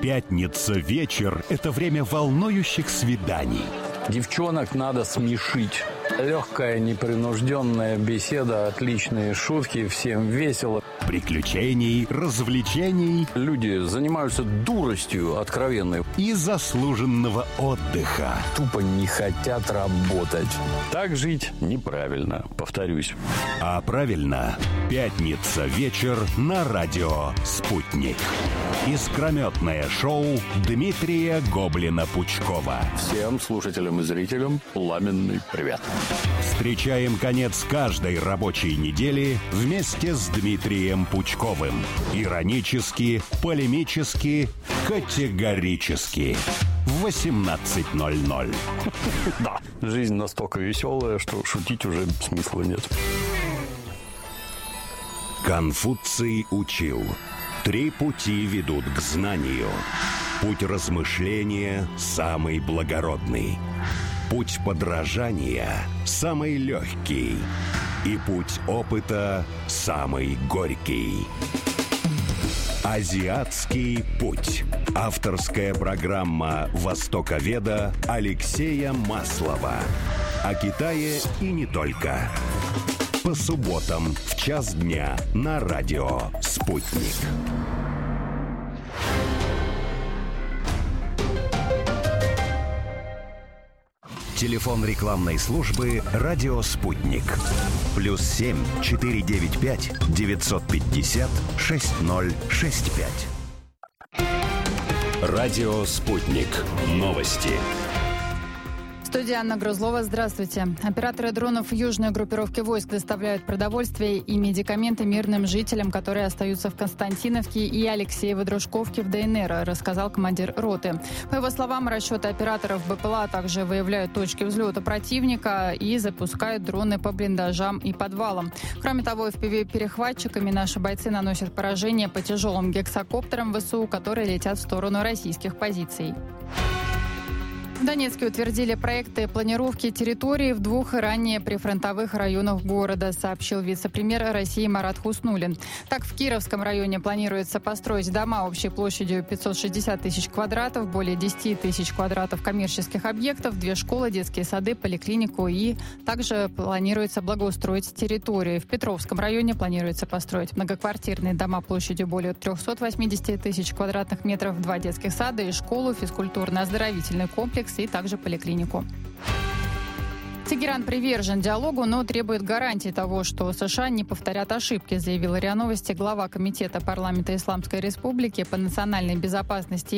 Пятница вечер – это время волнующих свиданий. Девчонок надо смешить. Легкая, непринужденная беседа, отличные шутки, всем весело. Приключений, развлечений. Люди занимаются дуростью откровенной. И заслуженного отдыха. Тупо не хотят работать. Так жить неправильно, повторюсь. А правильно, пятница вечер на радио «Спутник». Искрометное шоу Дмитрия Гоблина-Пучкова. Всем слушателям и зрителям пламенный привет. Встречаем конец каждой рабочей недели вместе с Дмитрием Пучковым. Иронически, полемически, категорически. В 18:00. Да, жизнь настолько веселая, что шутить уже смысла нет. Конфуций учил: 3 пути ведут к знанию. Путь размышления самый благородный. Путь подражания самый легкий. И путь опыта самый горький. Азиатский путь. Авторская программа востоковеда Алексея Маслова. О Китае и не только. По субботам в 1:00 дня на радио «Спутник». Телефон рекламной службы «Радио Спутник». +7 495 950 6065. Радио Спутник. Новости. Студия Анна Грузлова. Здравствуйте. Операторы дронов южной группировки войск доставляют продовольствие и медикаменты мирным жителям, которые остаются в Константиновке и Алексеево-Дружковке в ДНР, рассказал командир роты. По его словам, расчеты операторов БПЛА также выявляют точки взлета противника и запускают дроны по блиндажам и подвалам. Кроме того, FPV-перехватчиками наши бойцы наносят поражение по тяжелым гексакоптерам ВСУ, которые летят в сторону российских позиций. В Донецке утвердили проекты планировки территории в 2 ранее прифронтовых районах города, сообщил вице-премьер России Марат Хуснуллин. Так, в Кировском районе планируется построить дома общей площадью 560 тысяч квадратов, более 10 тысяч квадратов коммерческих объектов, 2 школы, детские сады, поликлинику, и также планируется благоустроить территорию. В Петровском районе планируется построить многоквартирные дома площадью более 380 тысяч квадратных метров, 2 детских сада и школу, физкультурно-оздоровительный комплекс и также поликлинику. Тегеран привержен диалогу, но требует гарантии того, что США не повторят ошибки, заявил РИА Новости глава Комитета парламента Исламской Республики по национальной безопасности